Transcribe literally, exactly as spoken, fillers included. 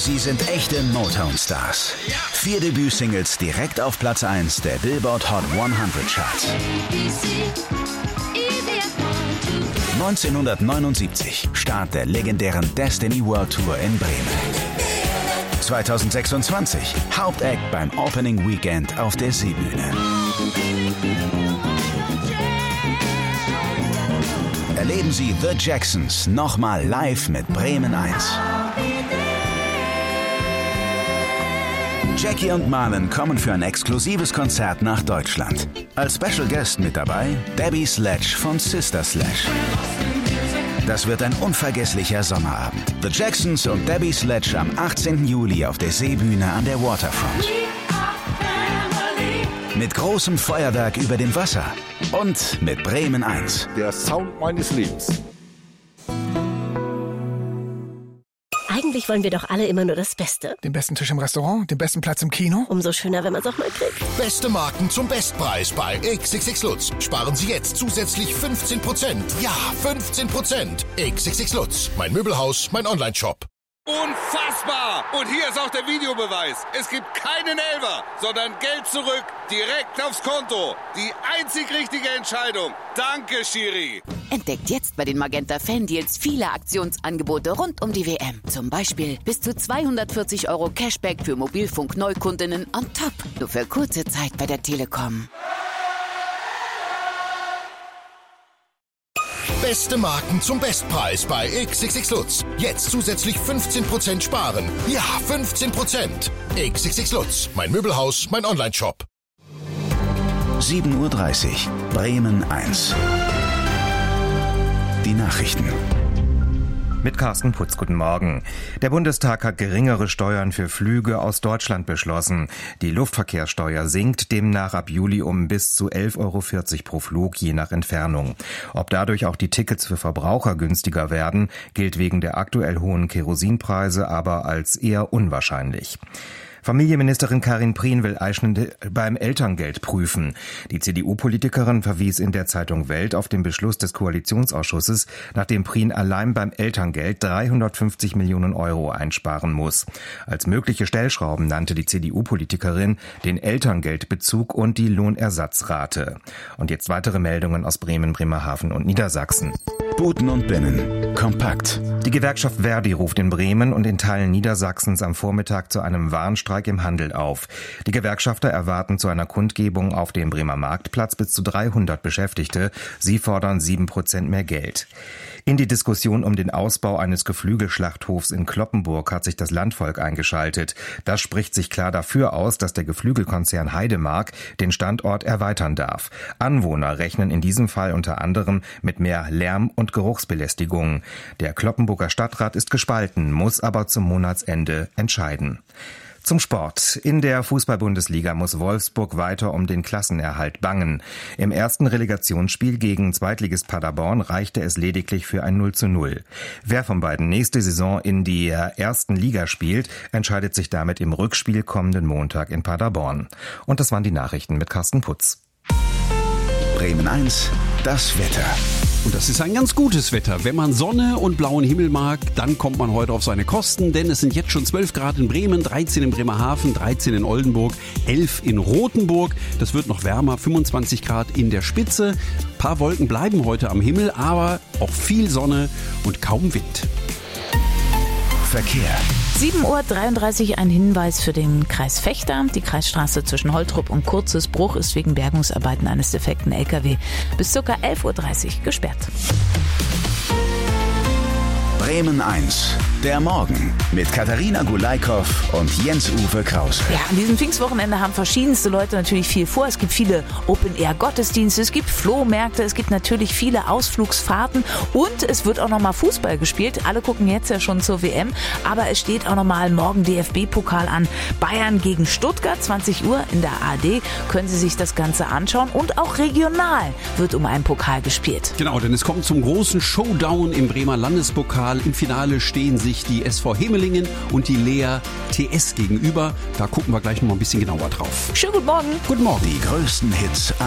Sie sind echte Motown-Stars. Vier Debütsingles direkt auf Platz eins der Billboard Hot hundert Charts. neunzehnhundertneunundsiebzig, Start der legendären Destiny World Tour in Bremen. zweitausendsechsundzwanzig, Hauptakt beim Opening Weekend auf der Seebühne. Erleben Sie The Jacksons nochmal live mit Bremen eins. Jackie und Marlon kommen für ein exklusives Konzert nach Deutschland. Als Special Guest mit dabei Debbie Sledge von Sister Sledge. Das wird ein unvergesslicher Sommerabend. The Jacksons und Debbie Sledge am achtzehnten Juli auf der Seebühne an der Waterfront. Mit großem Feuerwerk über dem Wasser und mit Bremen eins. Der Sound meines Lebens. Eigentlich wollen wir doch alle immer nur das Beste. Den besten Tisch im Restaurant, den besten Platz im Kino. Umso schöner, wenn man es auch mal kriegt. Beste Marken zum Bestpreis bei X X X Lutz. Sparen Sie jetzt zusätzlich fünfzehn Prozent. Ja, fünfzehn Prozent. X X X Lutz. Mein Möbelhaus, mein Online-Shop. Unfassbar! Und hier ist auch der Videobeweis. Es gibt keinen Elfer, sondern Geld zurück, direkt aufs Konto. Die einzig richtige Entscheidung. Danke, Schiri. Entdeckt jetzt bei den Magenta Fan-Deals viele Aktionsangebote rund um die W M. Zum Beispiel bis zu zweihundertvierzig Euro Cashback für Mobilfunk-Neukundinnen on top. Nur für kurze Zeit bei der Telekom. Beste Marken zum Bestpreis bei X X X Lutz. Jetzt zusätzlich fünfzehn Prozent sparen. Ja, fünfzehn Prozent. X X X Lutz. Mein Möbelhaus, mein Online-Shop. sieben Uhr dreißig, Bremen eins. Die Nachrichten. Mit Carsten Putz, guten Morgen. Der Bundestag hat geringere Steuern für Flüge aus Deutschland beschlossen. Die Luftverkehrssteuer sinkt demnach ab Juli um bis zu elf Euro vierzig pro Flug, je nach Entfernung. Ob dadurch auch die Tickets für Verbraucher günstiger werden, gilt wegen der aktuell hohen Kerosinpreise aber als eher unwahrscheinlich. Familienministerin Karin Prien will Eichner beim Elterngeld prüfen. Die C D U-Politikerin verwies in der Zeitung Welt auf den Beschluss des Koalitionsausschusses, nachdem Prien allein beim Elterngeld dreihundertfünfzig Millionen Euro einsparen muss. Als mögliche Stellschrauben nannte die C D U-Politikerin den Elterngeldbezug und die Lohnersatzrate. Und jetzt weitere Meldungen aus Bremen, Bremerhaven und Niedersachsen. Buten und Binnen. Kompakt. Die Gewerkschaft Verdi ruft in Bremen und in Teilen Niedersachsens am Vormittag zu einem Warnstreik im Handel auf. Die Gewerkschafter erwarten zu einer Kundgebung auf dem Bremer Marktplatz bis zu dreihundert Beschäftigte. Sie fordern sieben Prozent mehr Geld. In die Diskussion um den Ausbau eines Geflügelschlachthofs in Cloppenburg hat sich das Landvolk eingeschaltet. Das spricht sich klar dafür aus, dass der Geflügelkonzern Heidemark den Standort erweitern darf. Anwohner rechnen in diesem Fall unter anderem mit mehr Lärm- und Geruchsbelästigung. Der Cloppenburger Stadtrat ist gespalten, muss aber zum Monatsende entscheiden. Zum Sport. In der Fußball-Bundesliga muss Wolfsburg weiter um den Klassenerhalt bangen. Im ersten Relegationsspiel gegen Zweitligist Paderborn reichte es lediglich für ein null zu null. Wer von beiden nächste Saison in der ersten Liga spielt, entscheidet sich damit im Rückspiel kommenden Montag in Paderborn. Und das waren die Nachrichten mit Carsten Putz. Bremen eins, das Wetter. Und das ist ein ganz gutes Wetter. Wenn man Sonne und blauen Himmel mag, dann kommt man heute auf seine Kosten, denn es sind jetzt schon zwölf Grad in Bremen, dreizehn in Bremerhaven, dreizehn in Oldenburg, elf in Rothenburg. Das wird noch wärmer, fünfundzwanzig Grad in der Spitze. Ein paar Wolken bleiben heute am Himmel, aber auch viel Sonne und kaum Wind. Verkehr. sieben Uhr dreiunddreißig, ein Hinweis für den Kreis Vechta. Die Kreisstraße zwischen Holtrup und Kurzesbruch ist wegen Bergungsarbeiten eines defekten L K W bis ca. elf Uhr dreißig gesperrt. Bremen eins, der Morgen mit Katharina Gulaikow und Jens-Uwe Krause. Ja, an diesem Pfingstwochenende haben verschiedenste Leute natürlich viel vor. Es gibt viele Open-Air-Gottesdienste, es gibt Flohmärkte, es gibt natürlich viele Ausflugsfahrten und es wird auch nochmal Fußball gespielt. Alle gucken jetzt ja schon zur W M, aber es steht auch nochmal morgen D F B-Pokal an. Bayern gegen Stuttgart, zwanzig Uhr in der A R D, können Sie sich das Ganze anschauen und auch regional wird um einen Pokal gespielt. Genau, denn es kommt zum großen Showdown im Bremer Landespokal. Im Finale stehen sich die S V Hemelingen und die Lea T S gegenüber. Da gucken wir gleich noch mal ein bisschen genauer drauf. Schönen guten Morgen. Guten Morgen. Die größten Hits